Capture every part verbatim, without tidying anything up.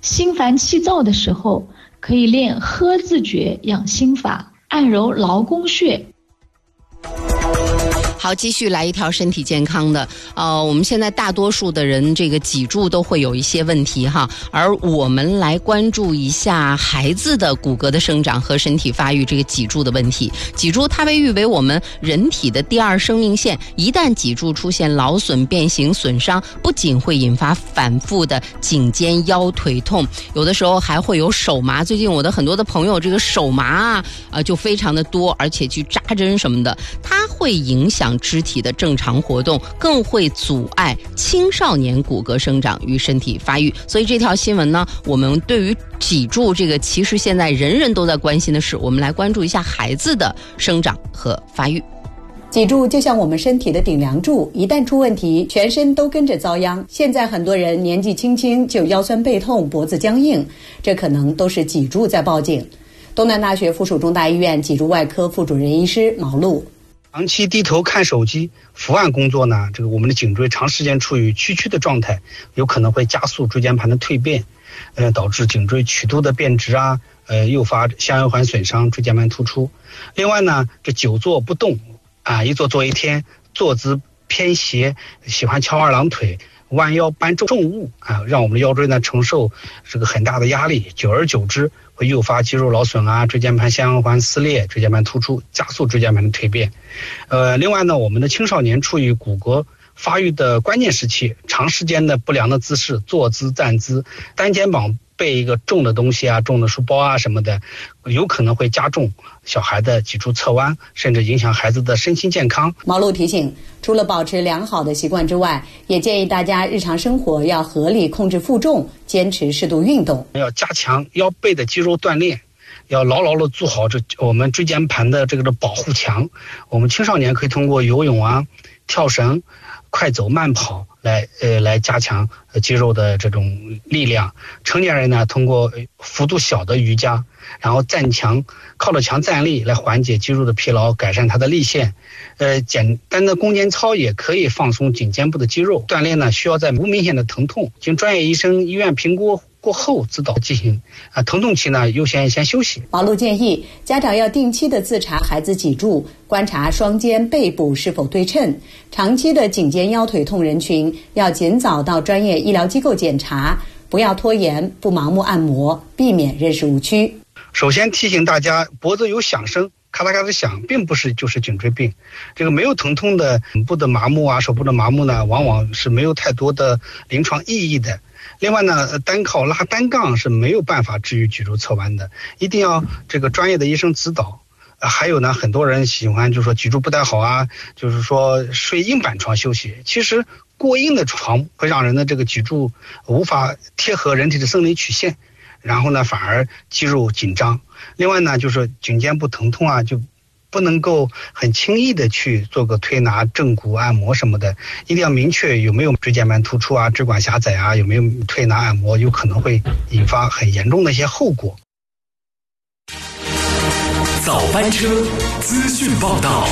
心烦气躁的时候，可以练呵字诀养心法，按揉劳宫穴。 好，继续来一条身体健康的。呃，我们现在大多数的人这个脊柱都会有一些问题哈，而我们来关注一下孩子的骨骼的生长和身体发育这个脊柱的问题。脊柱它被誉为我们人体的第二生命线，一旦脊柱出现劳损、变形、损伤，不仅会引发反复的颈肩腰腿痛，有的时候还会有手麻。最近我的很多的朋友这个手麻啊，呃，就非常的多，而且去扎针什么的，它会影响肢体的正常活动，更会阻碍青少年骨骼生长与身体发育。所以这条新闻呢，我们对于脊柱这个其实现在人人都在关心的事，我们来关注一下孩子的生长和发育。 脊柱就像我们身体的顶梁柱，一旦出问题，全身都跟着遭殃。现在很多人年纪轻轻就腰酸背痛、脖子僵硬，这可能都是脊柱在报警。东南大学附属中大医院脊柱外科副主任医师毛璐， 长期低头看手机、伏案工作呢，这个我们的颈椎长时间处于屈曲的状态，有可能会加速椎间盘的蜕变，呃，导致颈椎曲度的变直啊，呃，诱发下腰环损伤、椎间盘突出。另外呢，这久坐不动啊，一坐坐一天，坐姿偏斜，喜欢翘二郎腿，弯腰搬重重物啊，让我们的腰椎呢承受这个很大的压力，久而久之会诱发肌肉劳损啊，椎间盘下腰环撕裂，椎间盘突出，加速椎间盘的蜕变。呃，另外呢，我们的青少年处于骨骼发育的关键时期，长时间的不良的姿势，坐姿、站姿，单肩膀背一个重的东西啊，重的书包啊什么的，有可能会加重小孩的脊柱侧弯，甚至影响孩子的身心健康。 毛璐提醒，除了保持良好的习惯之外，也建议大家日常生活要合理控制负重，坚持适度运动， 要加强腰背的肌肉锻炼，要牢牢的做好这我们椎间盘的这个的保护墙。我们青少年可以通过游泳啊、跳绳、快走慢跑来呃来加强肌肉的这种力量。成年人呢，通过幅度小的瑜伽，然后站墙，靠着墙站立来缓解肌肉的疲劳，改善它的力线。呃，简单的弓箭操也可以放松颈肩部的肌肉。锻炼呢，需要在无明显的疼痛，经专业医生医院评估过后指导进行。啊，疼痛期呢，优先先休息。 毛璐建议家长要定期的自查孩子脊柱，观察双肩背部是否对称。长期的颈肩腰腿痛人群要尽早到专业医疗机构检查，不要拖延，不盲目按摩，避免认识误区。 首先提醒大家，脖子有响声，咔嗒咔嗒响，并不是就是颈椎病。这个没有疼痛的颈部的麻木啊，手部的麻木呢，往往是没有太多的临床意义的。另外呢，单靠拉单杠是没有办法治愈脊柱侧弯的，一定要这个专业的医生指导。呃、还有呢，很多人喜欢就说脊柱不太好啊，就是说睡硬板床休息。其实过硬的床会让人的这个脊柱无法贴合人体的生理曲线，然后呢反而肌肉紧张。另外呢，就是颈肩部疼痛啊，就不能够很轻易的去做个推拿、正骨按摩什么的，一定要明确有没有椎间盘突出啊、椎管狭窄啊，有没有推拿按摩，有可能会引发很严重的一些后果。 早班车资讯报道。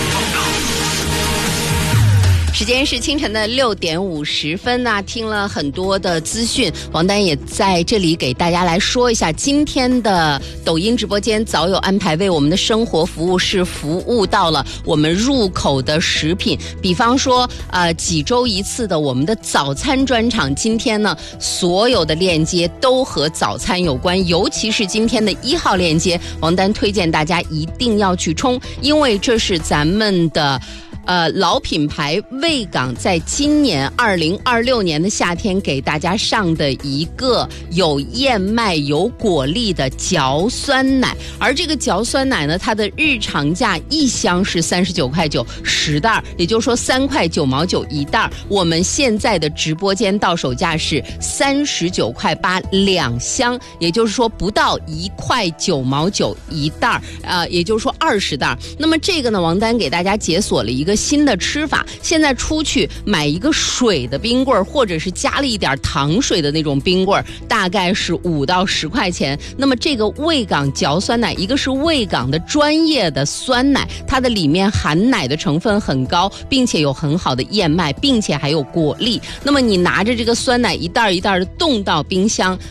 时间是清晨的六点五十分呐、啊，听了很多的资讯，王丹也在这里给大家来说一下，今天的抖音直播间早有安排，为我们的生活服务是服务到了我们入口的食品，比方说呃几周一次的我们的早餐专场，今天呢所有的链接都和早餐有关，尤其是今天的一号链接，王丹推荐大家一定要去冲，因为这是咱们的呃，老品牌卫岗在今年二零二六年的夏天给大家上的一个有燕麦有果粒的嚼酸奶，而这个嚼酸奶呢，它的日常价一箱是三十九块九十袋，也就是说三块九毛九一袋。我们现在的直播间到手价是三十九块八两箱，也就是说不到一块九毛九一袋，呃，也就是说二十袋。那么这个呢，王丹给大家解锁了一个新的吃法，现在出去买一个水的冰棍，或者是加了一点糖水的那种冰棍，大概是五到十块钱。那么这个卫岗嚼酸奶，一个是卫岗的专业的酸奶，它的里面含奶的成分很高，并且有很好的燕麦，并且还有果粒。那么你拿着这个酸奶一袋一袋的冻到冰箱，